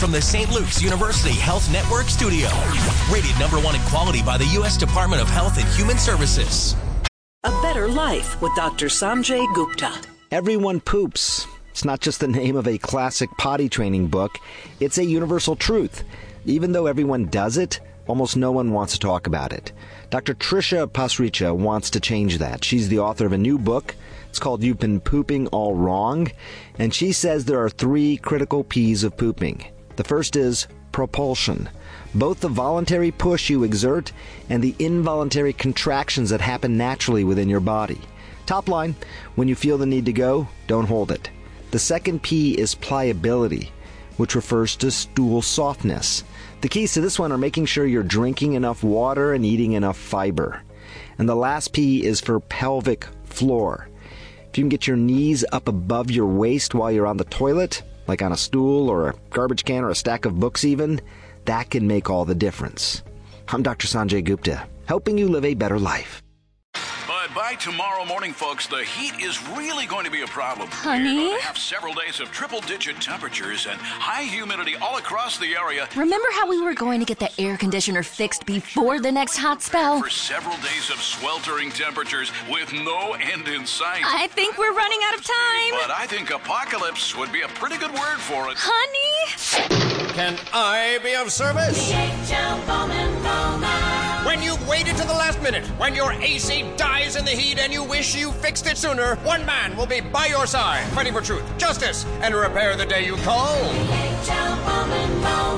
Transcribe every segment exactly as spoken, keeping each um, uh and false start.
from the Saint Luke's University Health Network studio. Rated number one in quality by the U S Department of Health and Human Services. A Better Life with Doctor Sanjay Gupta. Everyone poops. It's not just the name of a classic potty training book. It's a universal truth. Even though everyone does it, almost no one wants to talk about it. Doctor Trisha Pasricha wants to change that. She's the author of a new book. It's called You've Been Pooping All Wrong. And she says there are three critical P's of pooping. The first is propulsion. Both the voluntary push you exert and the involuntary contractions that happen naturally within your body. Top line, when you feel the need to go, don't hold it. The second P is pliability, which refers to stool softness. The keys to this one are making sure you're drinking enough water and eating enough fiber. And the last P is for pelvic floor. If you can get your knees up above your waist while you're on the toilet, like on a stool or a garbage can or a stack of books even, that can make all the difference. I'm Doctor Sanjay Gupta, helping you live a better life. But by tomorrow morning, folks, the heat is really going to be a problem. Honey? We're going to have several days of triple-digit temperatures and high humidity all across the area. Remember how we were going to get the air conditioner fixed before the next hot spell? For several days of sweltering temperatures with no end in sight. I think we're running out of time. But I think apocalypse would be a pretty good word for it. Honey? Can I be of service? D H L Bowman Bowman. When you've waited to the last minute, when your A C dies in the heat and you wish you fixed it sooner, one man will be by your side, fighting for truth, justice, and repair the day you call. D H L Bowman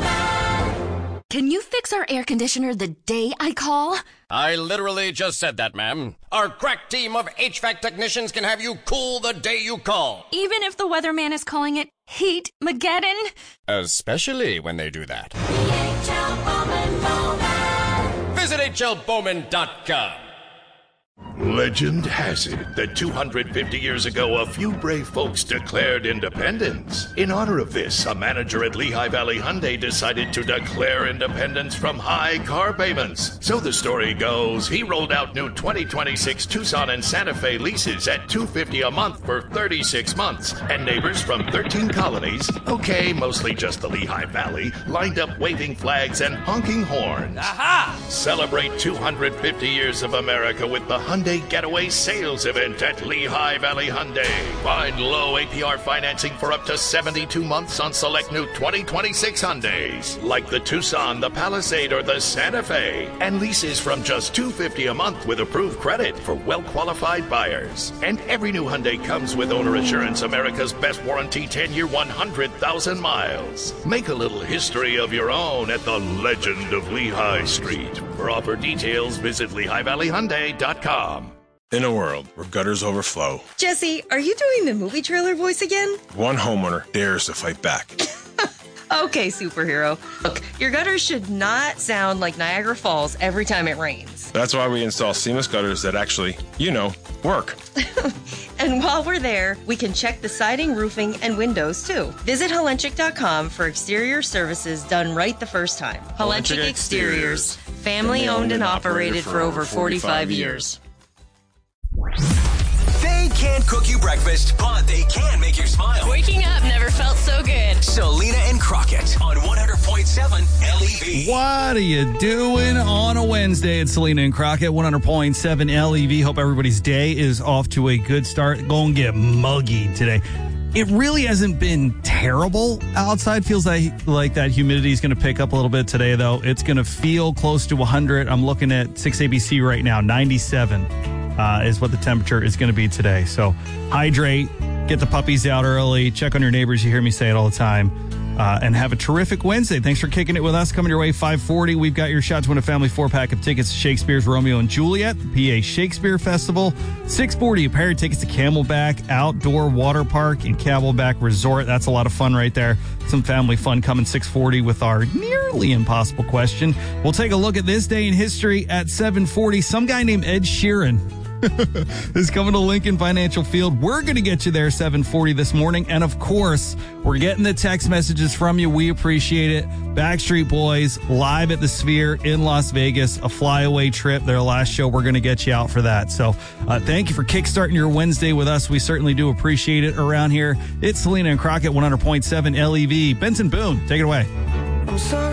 Bowman. Can you fix our air conditioner the day I call? I literally just said that, ma'am. Our crack team of H V A C technicians can have you cool the day you call. Even if the weatherman is calling it Heat-mageddon? Especially when they do that. D H L Bowman Bowman. Visit H L Bowman dot com. Legend has it that two hundred fifty years ago, a few brave folks declared independence. In honor of this, a manager at Lehigh Valley Hyundai decided to declare independence from high car payments. So the story goes, he rolled out new twenty twenty-six Tucson and Santa Fe leases at two hundred fifty dollars a month for thirty-six months. And neighbors from thirteen colonies, okay, mostly just the Lehigh Valley, lined up waving flags and honking horns. Aha! Celebrate two hundred fifty years of America with the Hyundai Getaway Sales Event at Lehigh Valley Hyundai. Find low A P R financing for up to seventy-two months on select new twenty twenty-six Hyundais, like the Tucson, the Palisade, or the Santa Fe. And leases from just two hundred fifty dollars a month with approved credit for well-qualified buyers. And every new Hyundai comes with Owner Assurance, America's best warranty, ten-year, one hundred thousand miles. Make a little history of your own at the Legend of Lehigh Street. For offer details, visit Lehigh Valley Hyundai dot com. In a world where gutters overflow, Jesse, are you doing the movie trailer voice again? one homeowner dares to fight back. Okay, superhero. Look, your gutters should not sound like Niagara Falls every time it rains. That's why we install seamless gutters that actually, you know, work. And while we're there, we can check the siding, roofing, and windows, too. Visit Halenchik dot com for exterior services done right the first time. Halenchik Exteriors. Family owned and operated for over forty-five years. They can't cook you breakfast, but they can make you smile. Waking up never felt so good. Selena and Crockett on one hundred point seven L E V. What are you doing on a Wednesday? It's Selena and Crockett, one hundred point seven L E V. Hope everybody's day is off to a good start. Go and get muggy today. It really hasn't been terrible outside. Feels like, like that humidity is going to pick up a little bit today, though. It's going to feel close to one hundred. I'm looking at six A B C right now, ninety-seven. Uh, is what the temperature is going to be today. So hydrate, get the puppies out early, check on your neighbors. You hear me say it all the time. Uh, and have a terrific Wednesday. Thanks for kicking it with us. Coming your way, five forty. We've got your shot to win a family four-pack of tickets to Shakespeare's Romeo and Juliet, the P A Shakespeare Festival. six forty, a pair of tickets to Camelback Outdoor Water Park and Camelback Resort. That's a lot of fun right there. Some family fun coming six forty with our nearly impossible question. We'll take a look at this day in history at seven forty. Some guy named Ed Sheeran is coming to Lincoln Financial Field. We're going to get you there seven forty this morning. And of course, we're getting the text messages from you. We appreciate it. Backstreet Boys live at the Sphere in Las Vegas, a flyaway trip. Their last show. We're going to get you out for that. So uh, thank you for kickstarting your Wednesday with us. We certainly do appreciate it around here. It's Selena and Crockett, one hundred point seven L E V. Benson Boone, take it away. I'm sorry.